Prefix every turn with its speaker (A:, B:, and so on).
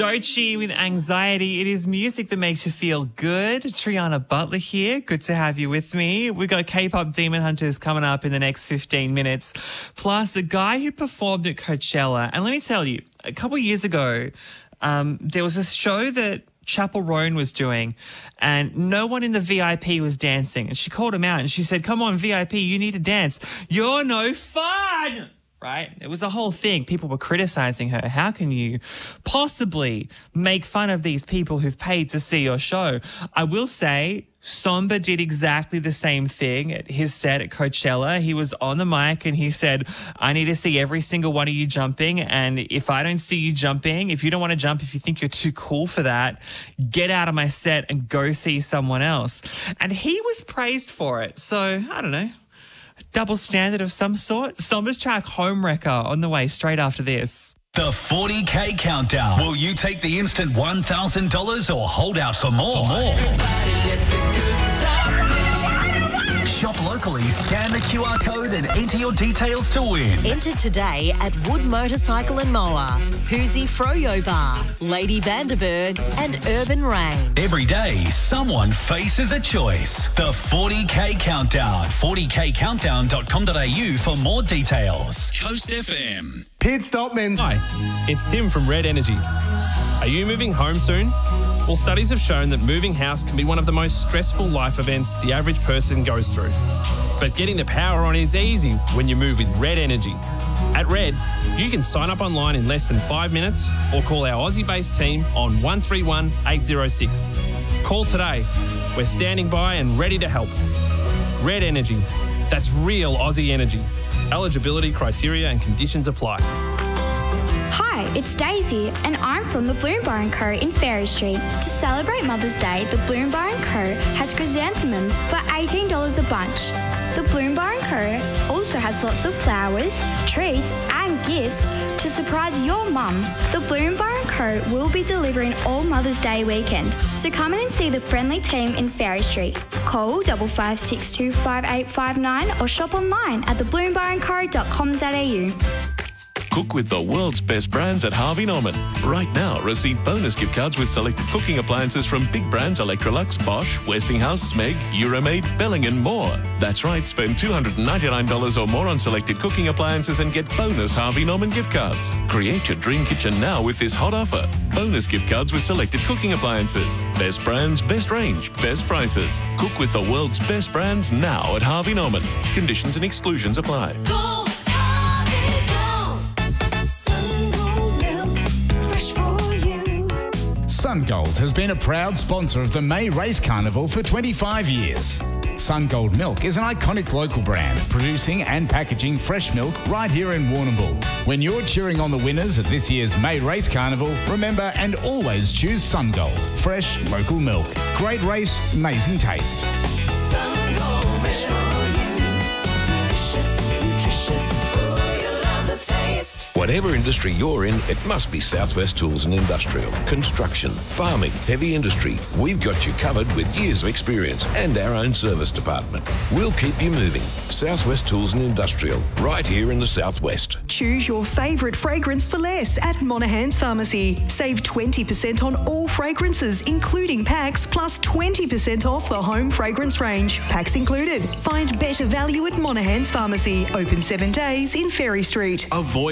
A: Doechii with Anxiety. It is music that makes you feel good. Triana Butler here. Good to have you with me. We've got K-pop Demon Hunters coming up in the next 15 minutes. Plus, the guy who performed at Coachella. And let me tell you, a couple of years ago, there was a show that Chappell Roan was doing and no one in the VIP was dancing. And she called him out and she said, come on, VIP, you need to dance. You're no fun. Right? It was a whole thing. People were criticizing her. How can you possibly make fun of these people who've paid to see your show? I will say Somba did exactly the same thing at his set at Coachella. He was on the mic and he said, I need to see every single one of you jumping. And if I don't see you jumping, if you don't want to jump, if you think you're too cool for that, get out of my set and go see someone else. And he was praised for it. So, I don't know. Double standard of some sort. Somba's track Homewrecker on the way straight after this.
B: The 40K Countdown. Will you take the instant $1,000 or hold out for more? Shop locally, scan the QR code and enter your details to win.
C: Enter today at Wood Motorcycle and Mower, Hoosie Froyo Bar, Lady Vanderberg and Urban Rain.
B: Every day, someone faces a choice. The 40K Countdown. 40kcountdown.com.au for more details. Coast FM.
D: Pit Stop Men's.
E: Hi, it's Tim from Red Energy. Are you moving home soon? Well, studies have shown that moving house can be one of the most stressful life events the average person goes through. But getting the power on is easy when you move with Red Energy. At Red, you can sign up online in less than 5 minutes or call our Aussie-based team on 131 806. Call today. We're standing by and ready to help. Red Energy. That's real Aussie energy. Eligibility criteria and conditions apply.
F: Hi, it's Daisy and I'm from the Bloom Bar & Co in Ferry Street. To celebrate Mother's Day, the Bloom Bar & Co has chrysanthemums for $18 a bunch. The Bloom Bar & Co also has lots of flowers, treats and gifts to surprise your mum. The Bloom Bar & Co will be delivering all Mother's Day weekend, so come in and see the friendly team in Ferry Street. Call 5562 5859 or shop online at thebloombarandco.com.au.
G: Cook with the world's best brands at Harvey Norman. Right now, receive bonus gift cards with selected cooking appliances from big brands Electrolux, Bosch, Westinghouse, Smeg, Euromaid, Belling and more. That's right, spend $299 or more on selected cooking appliances and get bonus Harvey Norman gift cards. Create your dream kitchen now with this hot offer. Bonus gift cards with selected cooking appliances. Best brands, best range, best prices. Cook with the world's best brands now at Harvey Norman. Conditions and exclusions apply.
H: SunGold has been a proud sponsor of the May Race Carnival for 25 years. SunGold Milk is an iconic local brand, producing and packaging fresh milk right here in Warrnambool. When you're cheering on the winners at this year's May Race Carnival, remember and always choose SunGold. Fresh, local milk. Great race, amazing taste.
I: SunGold, fresh for you. Delicious, nutritious. Ooh, you love the taste.
J: Whatever industry you're in, it must be Southwest Tools and Industrial. Construction, farming, heavy industry. We've got you covered with years of experience and our own service department. We'll keep you moving. Southwest Tools and Industrial, right here in the Southwest.
K: Choose your favourite fragrance for less at Monaghan's Pharmacy. Save 20% on all fragrances, including packs, plus 20% off the home fragrance range. Packs included. Find better value at Monaghan's Pharmacy. Open 7 days in Ferry Street.
L: Avoid